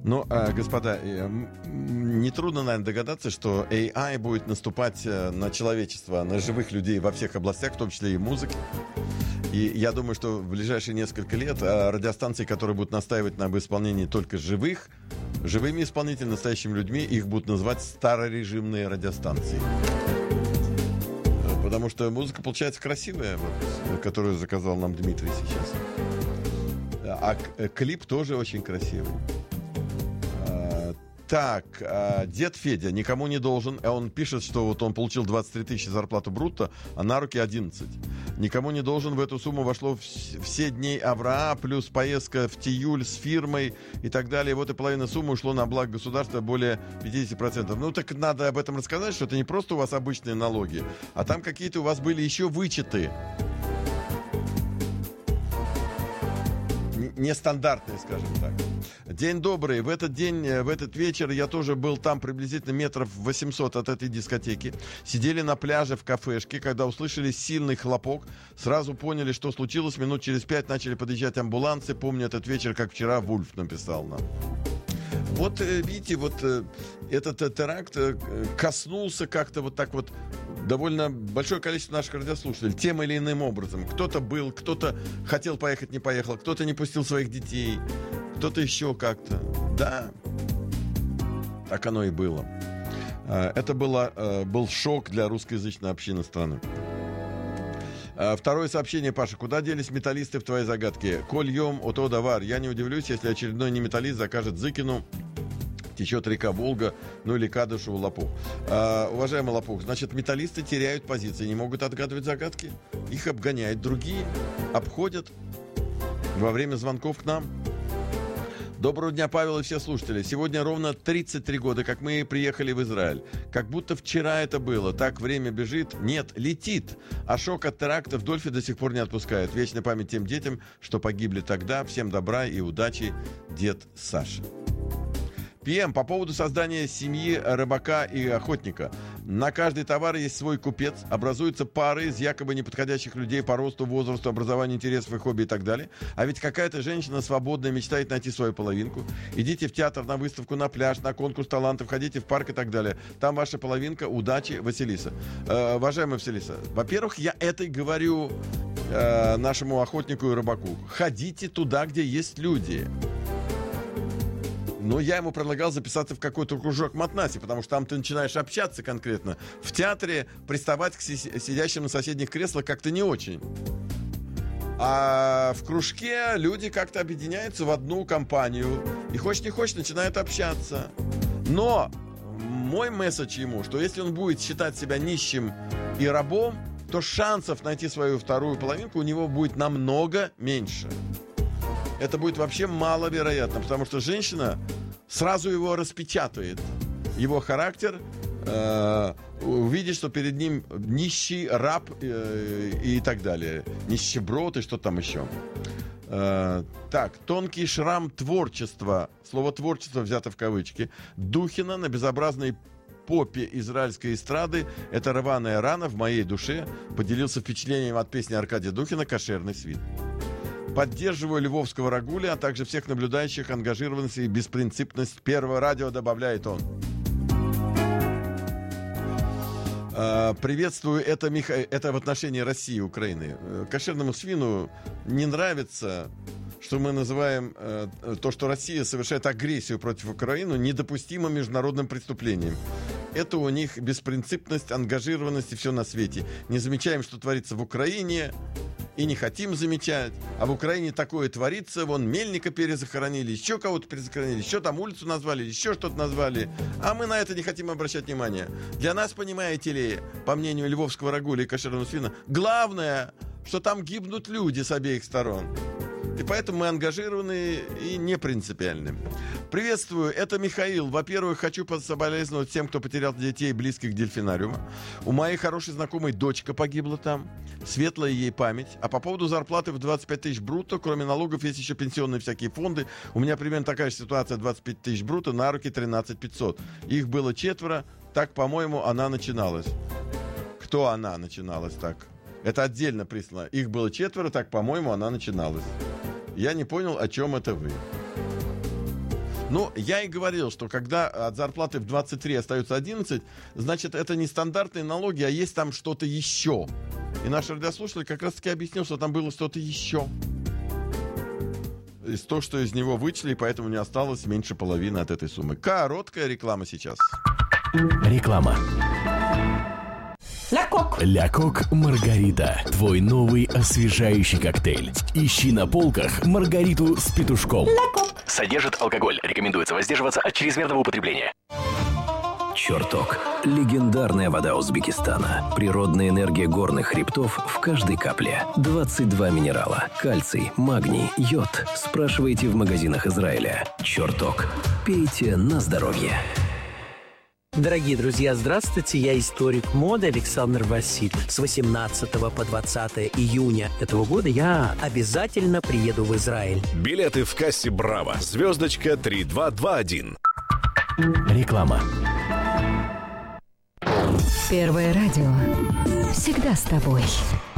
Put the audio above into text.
Ну, господа, нетрудно, наверное, догадаться, что AI будет наступать на человечество, на живых людей во всех областях, в том числе и музыке. И я думаю, что в ближайшие несколько лет радиостанции, которые будут настаивать на исполнении только живыми исполнителями, настоящими людьми, их будут называть старорежимные радиостанции. Потому что музыка получается красивая, вот, которую заказал нам Дмитрий сейчас. А клип тоже очень красивый. Так, дед Федя никому не должен. Он пишет, что вот он получил 23 тысячи зарплату брутто, а на руки 11. Никому не должен. В эту сумму вошло все дни АВРА, плюс поездка в Тиюль с фирмой и так далее. Вот и половина суммы ушло на благо государства, более 50%. Ну, так надо об этом рассказать, что это не просто у вас обычные налоги, а там какие-то у вас были еще вычеты. Нестандартные, скажем так. День добрый. В этот вечер я тоже был там приблизительно метров 800 от этой дискотеки. Сидели на пляже в кафешке, когда услышали сильный хлопок. Сразу поняли, что случилось. Минут через 5 начали подъезжать амбулансы. Помню этот вечер, как вчера Вульф написал нам. Вот, видите, вот этот теракт коснулся как-то вот так вот довольно большое количество наших радиослушателей тем или иным образом. Кто-то был, кто-то хотел поехать, не поехал, кто-то не пустил своих детей, кто-то еще как-то. Да, так оно и было. Это был шок для русскоязычной общины страны. Второе сообщение, Паша. Куда делись металлисты в твоей загадке? Коль ем, ото давар. Я не удивлюсь, если очередной неметаллист закажет Зыкину «Течет река Волга», ну или Кадышеву Лопух. Уважаемый Лопух, значит, металлисты теряют позиции, не могут отгадывать загадки. Их обгоняют другие, обходят во время звонков к нам. Доброго дня, Павел и все слушатели. Сегодня ровно 33 года, как мы приехали в Израиль. Как будто вчера это было. Так время бежит. Нет, летит. А шок от теракта в Дольфе до сих пор не отпускает. Вечная память тем детям, что погибли тогда. Всем добра и удачи, дед Саша. ПМ, по поводу создания семьи рыбака и охотника. На каждый товар есть свой купец. Образуются пары из якобы неподходящих людей по росту, возрасту, образованию, интересов и хобби и так далее. А ведь какая-то женщина свободная мечтает найти свою половинку. Идите в театр, на выставку, на пляж, на конкурс талантов, ходите в парк и так далее. Там ваша половинка. Удачи, Василиса. Уважаемая Василиса, во-первых, я это и говорю нашему охотнику и рыбаку. Ходите туда, где есть люди. Но я ему предлагал записаться в какой-то кружок Матнаси, потому что там ты начинаешь общаться конкретно. В театре приставать к сидящим на соседних креслах как-то не очень. А в кружке люди как-то объединяются в одну компанию. И хочешь не хочешь, начинают общаться. Но мой месседж ему, что если он будет считать себя нищим и рабом, то шансов найти свою вторую половинку у него будет намного меньше. Это будет вообще маловероятно, потому что женщина сразу его распечатает. Его характер, увидит, что перед ним нищий раб и так далее. Нищеброд и что там еще. Так, тонкий шрам творчества. Слово «творчество» взято в кавычки. Духина на безобразной попе израильской эстрады. Это рваная рана в моей душе. Поделился впечатлением от песни Аркадия Духина «Кошерный свит». Поддерживаю львовского Рагуля, а также всех наблюдающих ангажированность и беспринципность Первого радио, добавляет он. Приветствую, это в отношении России и Украины. Кошерному свину не нравится, что мы называем то, что Россия совершает агрессию против Украины, недопустимым международным преступлением. Это у них беспринципность, ангажированность и все на свете. Не замечаем, что творится в Украине, и не хотим замечать. А в Украине такое творится. Вон Мельника перезахоронили, еще кого-то перезахоронили, еще там улицу назвали, еще что-то назвали. А мы на это не хотим обращать внимание. Для нас, понимаете ли, по мнению львовского Рагуля и кошерного свина, главное, что там гибнут люди с обеих сторон. И поэтому мы ангажированы и не принципиальны. Приветствую, это Михаил. Во-первых, хочу соболезновать всем, кто потерял детей, близких к дельфинариуму. У моей хорошей знакомой дочка погибла там. Светлая ей память. А по поводу зарплаты в 25 тысяч брутто, кроме налогов, есть еще пенсионные всякие фонды. У меня примерно такая же ситуация, 25 тысяч брутто, на руки 13 500. Их было 4. Так, по-моему, она начиналась. Кто она начиналась так? Это отдельно прислано. Их было 4, так, по-моему, она начиналась. Я не понял, о чем это вы. Но я и говорил, что когда от зарплаты в 23 остается 11, значит, это не стандартные налоги, а есть там что-то еще. И наш радиослушатель как раз-таки объяснил, что там было что-то еще. Из того, что из него вычли, поэтому не осталось меньше половины от этой суммы. Короткая реклама сейчас. Реклама. Ля Кок Маргарита. Твой новый освежающий коктейль. Ищи на полках Маргариту с петушком. Содержит алкоголь. Рекомендуется воздерживаться от чрезмерного употребления. Чертог. Легендарная вода Узбекистана. Природная энергия горных хребтов в каждой капле. 22 минерала. Кальций, магний, йод. Спрашивайте в магазинах Израиля. Чертог. Пейте на здоровье. Дорогие друзья, здравствуйте, я историк моды Александр Васильев. С 18 по 20 июня этого года я обязательно приеду в Израиль. Билеты в кассе «Браво». Звездочка 3221. Реклама. Первое радио. Всегда с тобой.